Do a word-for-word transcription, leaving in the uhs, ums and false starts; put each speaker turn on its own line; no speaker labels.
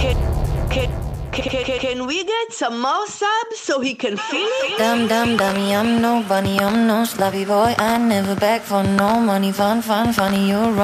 Can, can, can, can we get some more subs so he can feel it?
Dumb, dumb, dummy, I'm no bunny, I'm no sloppy boy. I never beg for no money, fun, fun, funny, you're wrong.